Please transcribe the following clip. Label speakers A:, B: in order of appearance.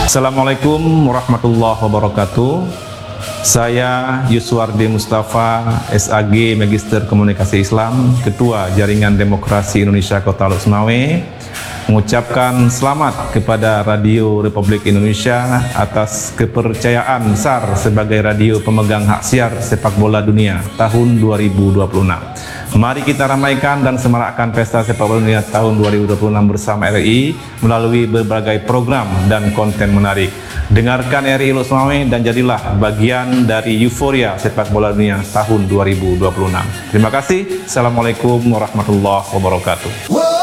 A: Assalamualaikum warahmatullahi wabarakatuh. Saya Yuswardi Mustafa, SAG Magister Komunikasi Islam, Ketua Jaringan Demokrasi Indonesia Kota Lok Sumawe, mengucapkan selamat kepada Radio Republik Indonesia atas kepercayaan besar sebagai radio pemegang hak siar sepak bola dunia tahun 2026. Mari kita ramaikan dan semarakkan pesta sepak bola dunia tahun 2026 bersama RRI melalui berbagai program dan konten menarik. Dengarkan RRI Lok Sumawe dan jadilah bagian dari euforia sepak bola dunia tahun 2026. Terima kasih. Assalamualaikum warahmatullahi wabarakatuh.